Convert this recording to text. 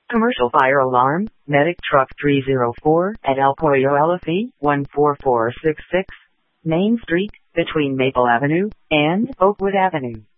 Commercial fire alarm, medic truck 304 at El Pollo LFE 14466, Main Street, between Maple Avenue and Oakwood Avenue.